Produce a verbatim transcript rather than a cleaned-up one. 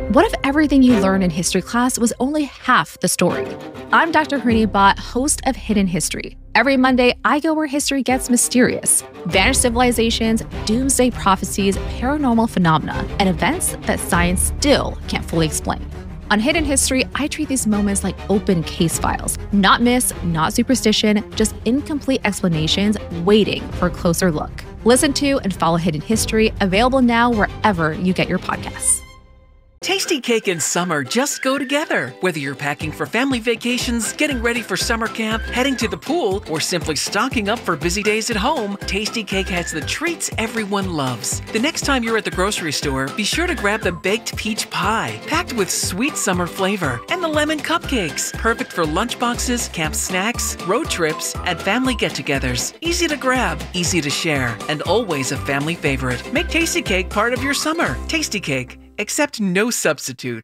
What if everything you learned in history class was only half the story? I'm Doctor Harini Bhatt, host of Hidden History. Every Monday, I go where history gets mysterious. Vanished civilizations, doomsday prophecies, paranormal phenomena, and events that science still can't fully explain. On Hidden History, I treat these moments like open case files. Not myths, not superstition, just incomplete explanations waiting for a closer look. Listen to and follow Hidden History, available now wherever you get your podcasts. Tastykake and summer just go together. Whether you're packing for family vacations, getting ready for summer camp, heading to the pool, or simply stocking up for busy days at home, Tastykake has the treats everyone loves. The next time you're at the grocery store, be sure to grab the baked peach pie, packed with sweet summer flavor, and the lemon cupcakes, perfect for lunchboxes, camp snacks, road trips, and family get-togethers. Easy to grab, easy to share, and always a family favorite. Make Tastykake part of your summer. Tastykake. Accept no substitute.